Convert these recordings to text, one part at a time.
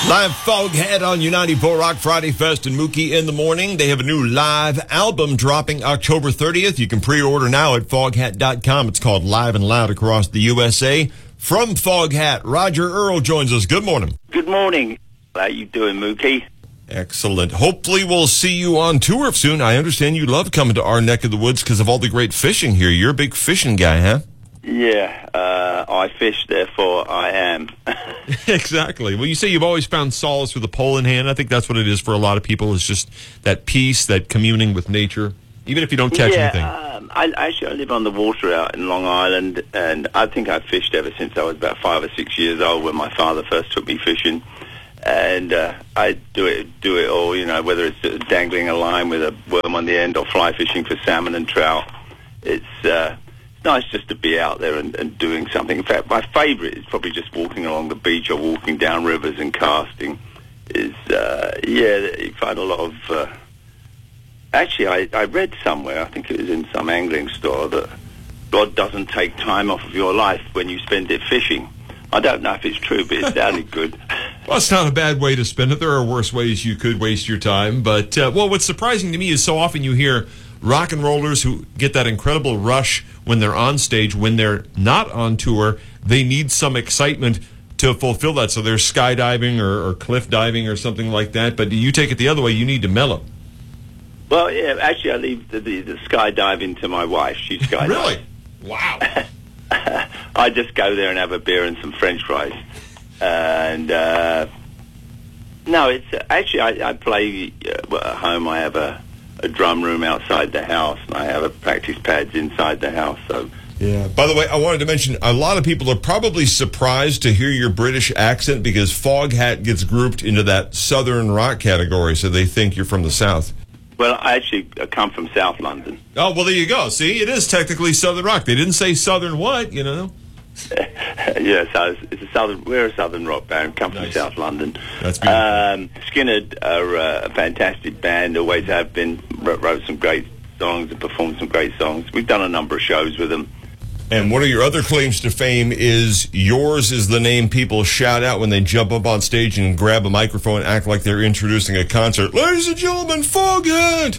Live Foghat on U94 Rock Friday Fest and Mookie in the morning. They have a new live album dropping October 30th. You can pre-order now at foghat.com. It's called Live and Loud Across the USA. From Foghat, Roger Earl joins us. Good morning. Good morning. How you doing, Mookie? Excellent. Hopefully we'll see you on tour soon. I understand you love coming to our neck of the woods because of all the great fishing here. You're a big fishing guy, huh? Yeah, I fish, therefore I am. Exactly. Well, you say you've always found solace with a pole in hand. I think that's what it is for a lot of people. It's just that peace, that communing with nature, even if you don't catch anything. I live on the water out in Long Island, and I think I've fished ever since I was about 5 or 6 years old when my father first took me fishing. And I do it all, you know, whether it's dangling a line with a worm on the end or fly fishing for salmon and trout. It's nice just to be out there and doing something. In fact, my favourite is probably just walking along the beach or walking down rivers and casting. You find a lot of... Actually, I read somewhere, I think it was in some angling store, that God doesn't take time off of your life when you spend it fishing. I don't know if it's true, but it sounded good. Well, it's not a bad way to spend it. There are worse ways you could waste your time. But, what's surprising to me is so often you hear rock and rollers who get that incredible rush when they're on stage. When they're not on tour, they need some excitement to fulfill that. So they're skydiving or cliff diving or something like that. But you take it the other way, you need to mellow. Well, yeah, actually, I leave the skydiving to my wife. She skydives. Really? Wow. I just go there and have a beer and some French fries. And, no, it's actually, I play at home. I have a drum room outside the house, and I have a practice pads inside the house. So, yeah. By the way, I wanted to mention, a lot of people are probably surprised to hear your British accent because Foghat gets grouped into that Southern rock category, so they think you're from the South. Well, I actually come from South London. Oh, well, there you go. See, it is technically Southern rock. They didn't say Southern what, you know? Yeah, so we're a Southern rock band, come from South London. That's beautiful. Skinner are a fantastic band, always have been, wrote some great songs and performed some great songs. We've done a number of shows with them. And one of your other claims to fame is yours is the name people shout out when they jump up on stage and grab a microphone and act like they're introducing a concert. Ladies and gentlemen, Foghat!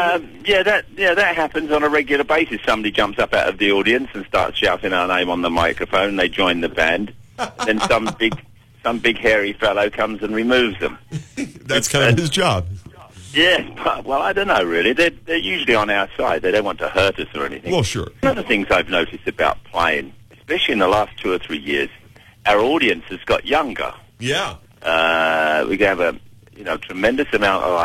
That happens on a regular basis. Somebody jumps up out of the audience and starts shouting our name on the microphone, and they join the band. Then some big hairy fellow comes and removes them. That's kind of his job. Yeah, well, I don't know, really. They're usually on our side. They don't want to hurt us or anything. Well, sure. One of the things I've noticed about playing, especially in the last 2 or 3 years, our audience has got younger. Yeah. We have a tremendous amount of,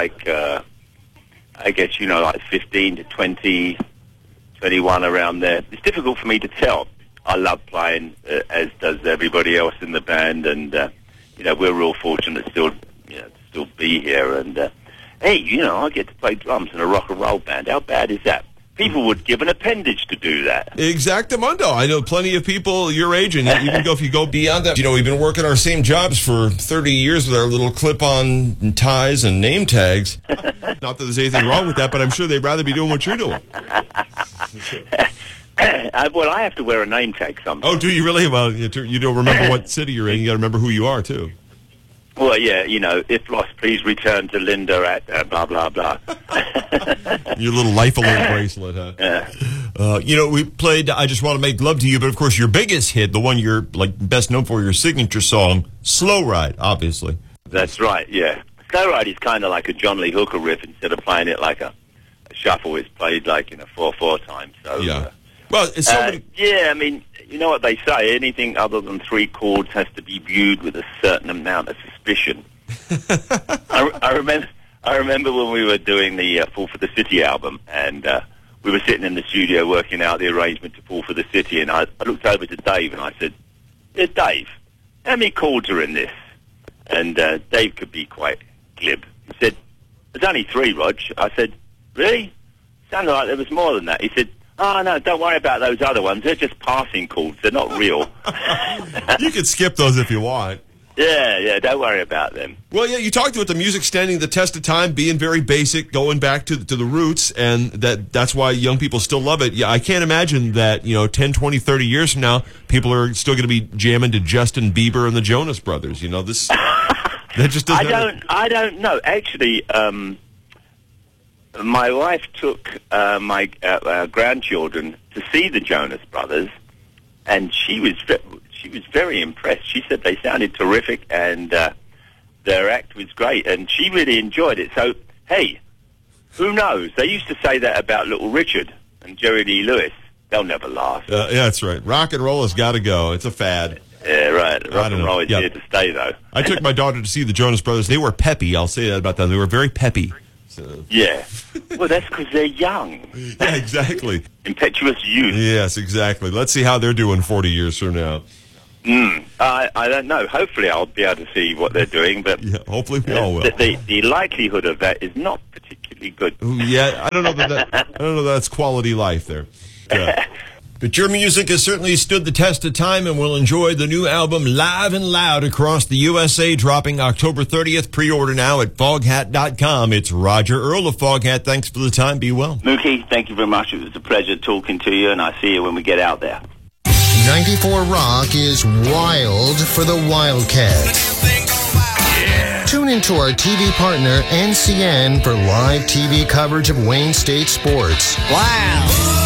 like 15 to 20, 21 around there. It's difficult for me to tell. I love playing, as does everybody else in the band, and, we're real fortunate to still be here, and... Hey, I get to play drums in a rock and roll band. How bad is that? People would give an appendage to do that. Exactamundo. I know plenty of people your age, and even if you go beyond that, we've been working our same jobs for 30 years with our little clip-on ties and name tags. Not that there's anything wrong with that, but I'm sure they'd rather be doing what you're doing. Well, I have to wear a name tag sometimes. Oh, do you really? Well, you don't remember what city you're in. You got to remember who you are, too. Well, yeah, if lost, please return to Linda at blah, blah, blah. Your little life alert bracelet, huh? Yeah. We played I Just Want to Make Love to You, but of course your biggest hit, the one you're best known for, your signature song, Slow Ride, obviously. That's right, yeah. Slow Ride is kind of like a John Lee Hooker riff. Instead of playing it like a shuffle, it's played like in a 4/4 time. So, yeah. Well, it's so many... Yeah, I mean, you know what they say, anything other than 3 chords has to be viewed with a certain amount of suspicion. I remember when we were doing the Fall for the City album, and we were sitting in the studio working out the arrangement to Fall for the City, and I looked over to Dave and I said, "Yeah, Dave, how many chords are in this?" And Dave could be quite glib. He said, "There's only 3, Rog." I said, "Really? Sounded like there was more than that." He said, "Oh, no, don't worry about those other ones. They're just passing chords. They're not real." You can skip those if you want. Yeah, don't worry about them. Well, yeah, you talked about the music standing the test of time, being very basic, going back to the roots, and that's why young people still love it. Yeah, I can't imagine that, 10, 20, 30 years from now, people are still going to be jamming to Justin Bieber and the Jonas Brothers. This That just doesn't. I don't know. Actually, my wife took my grandchildren to see the Jonas Brothers, and she was very impressed. She said they sounded terrific, and their act was great, and she really enjoyed it. So, hey, who knows? They used to say that about Little Richard and Jerry Lee Lewis. They'll never last. Yeah, that's right. Rock and roll has got to go. It's a fad. Yeah, right. Rock and roll is here to stay, though. I took my daughter to see the Jonas Brothers. They were peppy. I'll say that about them. They were very peppy. So. Yeah. Well, that's because they're young. Yeah, exactly. Impetuous youth. Yes, exactly. Let's see how they're doing 40 years from now. I don't know. Hopefully I'll be able to see what they're doing, but yeah, hopefully we all will. The likelihood of that is not particularly good. Yeah, I don't know that's quality life there. Yeah. But your music has certainly stood the test of time, and we'll enjoy the new album Live and Loud across the USA, dropping October 30th. Pre-order now at foghat.com. It's Roger Earl of Foghat. Thanks for the time. Be well. Mookie, thank you very much. It was a pleasure talking to you, and I'll see you when we get out there. 94 Rock is wild for the Wildcats. Yeah. Tune into our TV partner, NCN, for live TV coverage of Wayne State sports. Wow.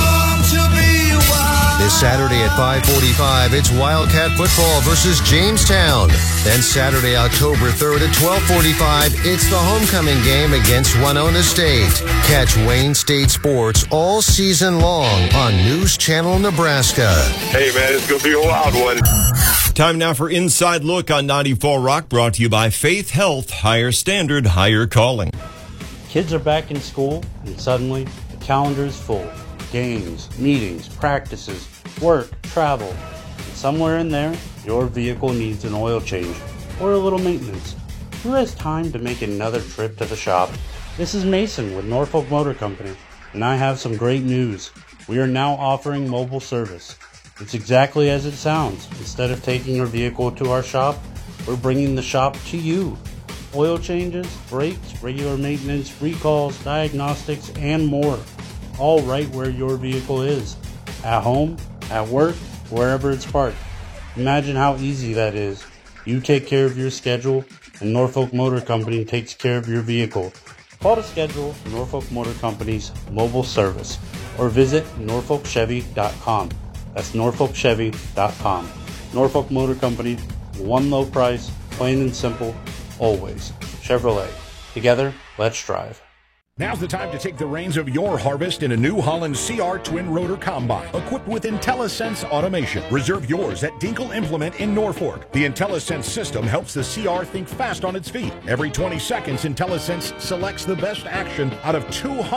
This Saturday at 5:45, it's Wildcat football versus Jamestown. Then Saturday, October 3rd at 12:45, it's the homecoming game against Winona State. Catch Wayne State sports all season long on News Channel Nebraska. Hey, man, it's going to be a wild one. Time now for Inside Look on 94 Rock, brought to you by Faith Health, higher standard, higher calling. Kids are back in school, and suddenly the calendar is full. Games, meetings, practices, work, travel. And somewhere in there, your vehicle needs an oil change or a little maintenance. Who has time to make another trip to the shop? This is Mason with Norfolk Motor Company, and I have some great news. We are now offering mobile service. It's exactly as it sounds. Instead of taking your vehicle to our shop, we're bringing the shop to you. Oil changes, brakes, regular maintenance, recalls, diagnostics, and more. All right where your vehicle is. At home, at work, wherever it's parked. Imagine how easy that is. You take care of your schedule, and Norfolk Motor Company takes care of your vehicle. Call to schedule Norfolk Motor Company's mobile service or visit norfolkchevy.com. That's norfolkchevy.com. Norfolk Motor Company, one low price, plain and simple, always. Chevrolet. Together, let's drive. Now's the time to take the reins of your harvest in a New Holland CR Twin Rotor Combine, equipped with IntelliSense automation. Reserve yours at Dinkle Implement in Norfolk. The IntelliSense system helps the CR think fast on its feet. Every 20 seconds, IntelliSense selects the best action out of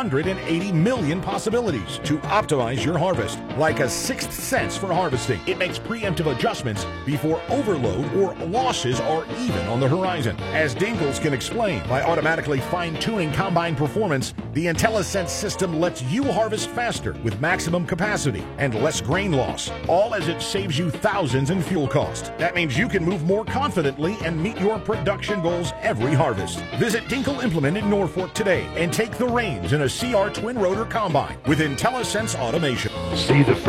280 million possibilities to optimize your harvest. Like a sixth sense for harvesting, it makes preemptive adjustments before overload or losses are even on the horizon. As Dinkles can explain, by automatically fine-tuning combine performance, the IntelliSense system lets you harvest faster with maximum capacity and less grain loss, all as it saves you thousands in fuel cost. That means you can move more confidently and meet your production goals every harvest. Visit Dinkle Implement in Norfolk today and take the reins in a CR Twin Rotor Combine with IntelliSense automation. See the